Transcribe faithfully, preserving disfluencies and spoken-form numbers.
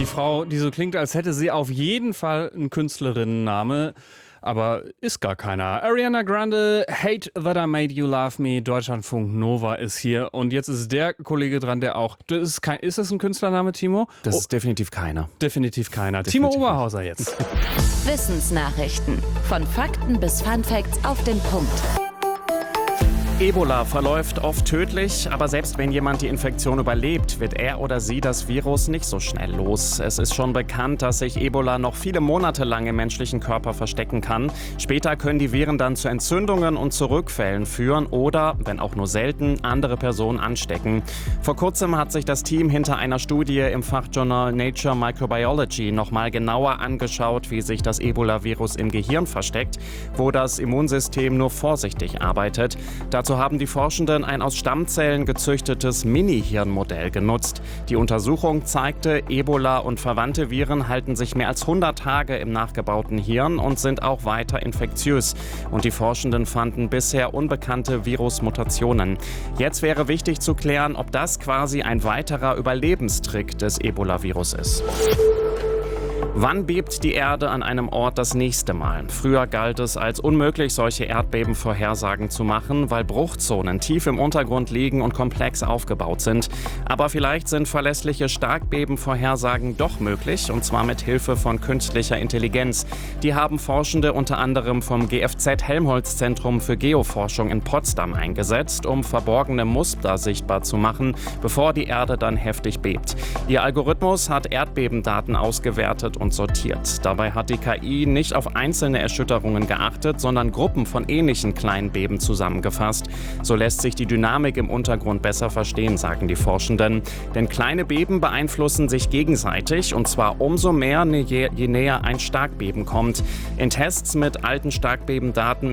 Die Frau, die so klingt, als hätte sie auf jeden Fall einen Künstlerinnenname, aber ist gar keiner. Ariana Grande, Hate That I Made You Love Me, Deutschlandfunk Nova ist hier. Und jetzt ist der Kollege dran, der auch... Das ist, kein, ist das ein Künstlername, Timo? Das oh, ist definitiv keiner. Definitiv keiner. Definitiv Timo Oberhauser jetzt. Wissensnachrichten. Von Fakten bis Funfacts auf den Punkt. Ebola verläuft oft tödlich, aber selbst wenn jemand die Infektion überlebt, wird er oder sie das Virus nicht so schnell los. Es ist schon bekannt, dass sich Ebola noch viele Monate lang im menschlichen Körper verstecken kann. Später können die Viren dann zu Entzündungen und zu Rückfällen führen oder, wenn auch nur selten, andere Personen anstecken. Vor kurzem hat sich das Team hinter einer Studie im Fachjournal Nature Microbiology nochmal genauer angeschaut, wie sich das Ebola-Virus im Gehirn versteckt, wo das Immunsystem nur vorsichtig arbeitet. Dazu haben die Forschenden ein aus Stammzellen gezüchtetes Mini-Hirnmodell genutzt. Die Untersuchung zeigte, Ebola und verwandte Viren halten sich mehr als hundert Tage im nachgebauten Hirn und sind auch weiter infektiös. Und die Forschenden fanden bisher unbekannte Virusmutationen. Jetzt wäre wichtig zu klären, ob das quasi ein weiterer Überlebenstrick des Ebola-Virus ist. Wann bebt die Erde an einem Ort das nächste Mal? Früher galt es als unmöglich, solche Erdbebenvorhersagen zu machen, weil Bruchzonen tief im Untergrund liegen und komplex aufgebaut sind. Aber vielleicht sind verlässliche Starkbebenvorhersagen doch möglich, und zwar mit Hilfe von künstlicher Intelligenz. Die haben Forschende unter anderem vom G F Z-Helmholtz-Zentrum für Geoforschung in Potsdam eingesetzt, um verborgene Muster sichtbar zu machen, bevor die Erde dann heftig bebt. Ihr Algorithmus hat Erdbebendaten ausgewertet und sortiert. Dabei hat die K I nicht auf einzelne Erschütterungen geachtet, sondern Gruppen von ähnlichen kleinen Beben zusammengefasst. So lässt sich die Dynamik im Untergrund besser verstehen, sagen die Forschenden. Denn kleine Beben beeinflussen sich gegenseitig, und zwar umso mehr, je, je näher ein Starkbeben kommt. In Tests mit alten Starkbebendaten